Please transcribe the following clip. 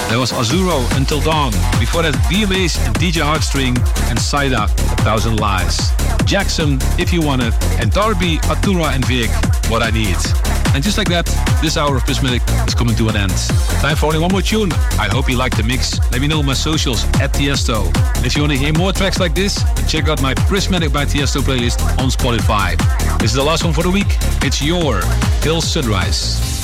There was Azuro, Until Dawn. Before that, BMA's and DJ Heartstring and Saida, 1,000 Lies. Jackson, If You Want It, and Darby, Atura and Vic, What I Need. And just like that, this hour of Prismatic is coming to an end. Time for only one more tune. I hope you liked the mix. Let me know on my socials at Tiesto. And if you want to hear more tracks like this, then check out my Prismatic by Tiesto playlist on Spotify. This is the last one for the week. It's Your Till Sunrise.